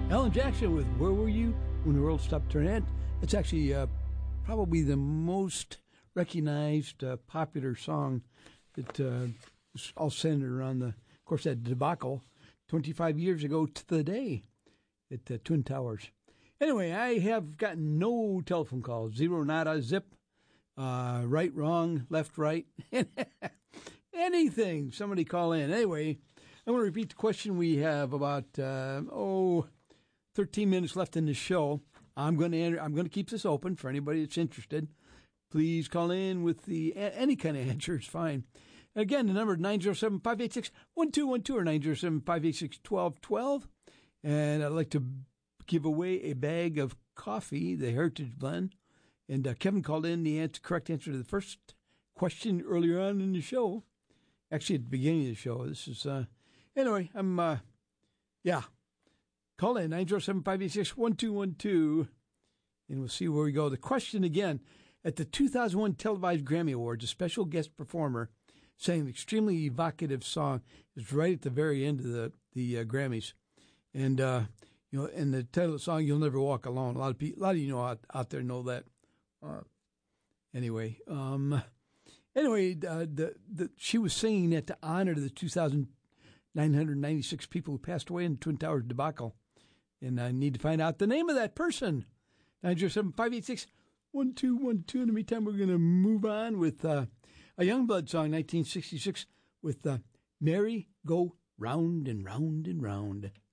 Alan Jackson with Where Were You When the World Stopped Turning? It's actually probably the most recognized popular song that was all centered around of course, that debacle 25 years ago to the day at the Twin Towers. Anyway, I have gotten no telephone calls. Zero, nada, zip. Right, wrong, left, right. Anything. Somebody call in. Anyway, I'm going to repeat the question. We have about 13 minutes left in the show. I'm going to keep this open for anybody that's interested. Please call in with any kind of answer. It's fine. Again, the number is 907-586-1212 or 907-586-1212. And I'd like to give away a bag of coffee, the Heritage Blend. And Kevin called in the correct answer to the first question earlier on in the show. Actually, at the beginning of the show. This is, anyway, Call in, 907-586-1212, and we'll see where we go. The question again, at the 2001 televised Grammy Awards, a special guest performer sang an extremely evocative song. It's right at the very end of the Grammys. And, and the title of the song, You'll Never Walk Alone. A lot of you know out there know that. She was singing that to honor the 2,996 people who passed away in the Twin Towers debacle. And I need to find out the name of that person. 907-586-1212. In the meantime, we're going to move on with a Youngblood song, 1966, with Merry Go Round and Round and Round.